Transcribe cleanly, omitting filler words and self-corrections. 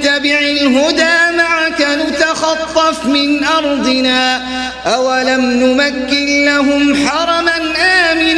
نتبع الهدى معك نتخطف من أرضنا أولم نمكن لهم حرما آمنا